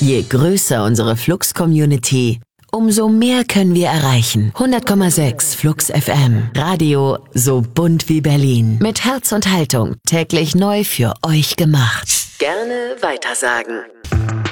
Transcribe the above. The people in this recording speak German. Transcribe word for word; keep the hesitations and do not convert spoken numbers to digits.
Je größer unsere Flux-Community, umso mehr können wir erreichen. hundert Komma sechs Flux F M. Radio so bunt wie Berlin. Mit Herz und Haltung täglich neu für euch gemacht. Gerne weitersagen.